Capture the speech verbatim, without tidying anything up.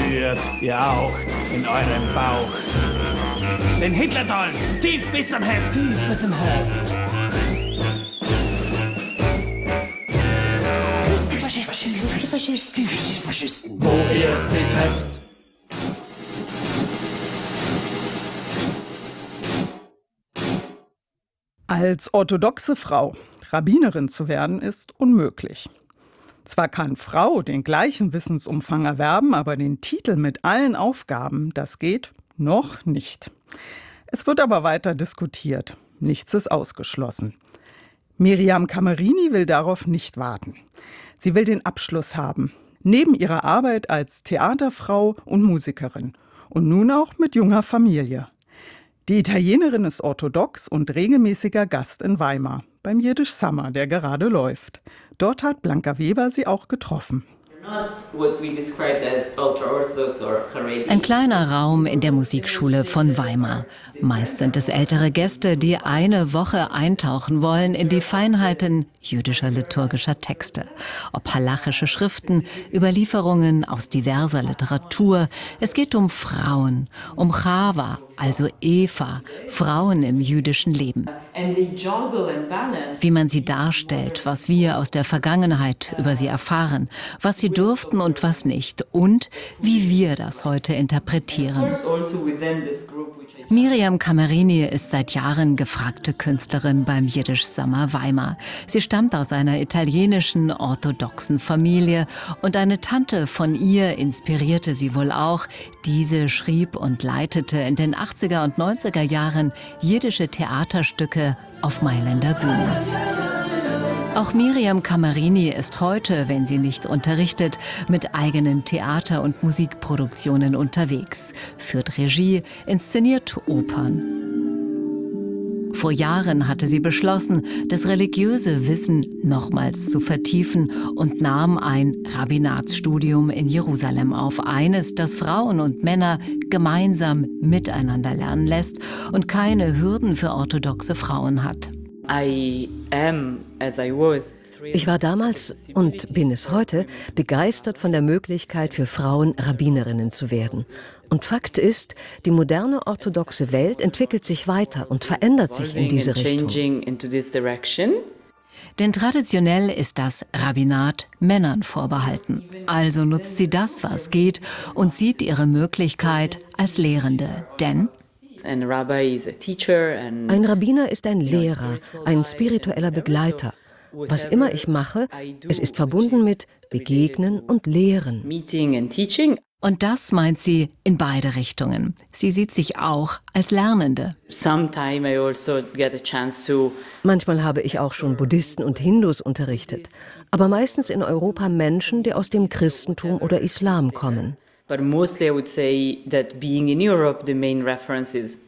spürt ihr auch in eurem Bauch. Den Hitler-Dolch, tief bis zum Heft, tief bis zum Heft. Die Faschisten, die Faschisten, die Faschisten. Wo ihr sie trefft. Als orthodoxe Frau Rabbinerin zu werden, ist unmöglich. Zwar kann Frau den gleichen Wissensumfang erwerben, aber den Titel mit allen Aufgaben, das geht noch nicht. Es wird aber weiter diskutiert. Nichts ist ausgeschlossen. Miriam Camerini will darauf nicht warten. Sie will den Abschluss haben, neben ihrer Arbeit als Theaterfrau und Musikerin und nun auch mit junger Familie. Die Italienerin ist orthodox und regelmäßiger Gast in Weimar, beim Yiddish Summer, der gerade läuft. Dort hat Blanca Weber sie auch getroffen. Ein kleiner Raum in der Musikschule von Weimar. Meist sind es ältere Gäste, die eine Woche eintauchen wollen in die Feinheiten jüdischer liturgischer Texte. Ob halachische Schriften, Überlieferungen aus diverser Literatur. Es geht um Frauen, um Chava, also Eva, Frauen im jüdischen Leben. Wie man sie darstellt, was wir aus der Vergangenheit über sie erfahren, was sie durften und was nicht und wie wir das heute interpretieren. Miriam Camerini ist seit Jahren gefragte Künstlerin beim Yiddish Summer Weimar. Sie stammt aus einer italienischen orthodoxen Familie und eine Tante von ihr inspirierte sie wohl auch. Diese schrieb und leitete in den achtziger und neunziger Jahren jiddische Theaterstücke auf Mailänder Bühnen. Auch Miriam Camerini ist heute, wenn sie nicht unterrichtet, mit eigenen Theater- und Musikproduktionen unterwegs, führt Regie, inszeniert Opern. Vor Jahren hatte sie beschlossen, das religiöse Wissen nochmals zu vertiefen und nahm ein Rabbinatsstudium in Jerusalem auf, eines, das Frauen und Männer gemeinsam miteinander lernen lässt und keine Hürden für orthodoxe Frauen hat. I am, as I was. Ich war damals und bin es heute begeistert von der Möglichkeit für Frauen, Rabbinerinnen zu werden. Und Fakt ist, die moderne orthodoxe Welt entwickelt sich weiter und verändert sich in diese Richtung. Denn traditionell ist das Rabbinat Männern vorbehalten. Also nutzt sie das, was geht, und sieht ihre Möglichkeit als Lehrende. Denn ein Rabbiner ist ein Lehrer, ein spiritueller Begleiter. Was immer ich mache, es ist verbunden mit Begegnen und Lehren. Und das meint sie in beide Richtungen. Sie sieht sich auch als Lernende. Manchmal habe ich auch schon Buddhisten und Hindus unterrichtet, aber meistens in Europa Menschen, die aus dem Christentum oder Islam kommen. But mostly I would say that being in Europe, the main reference is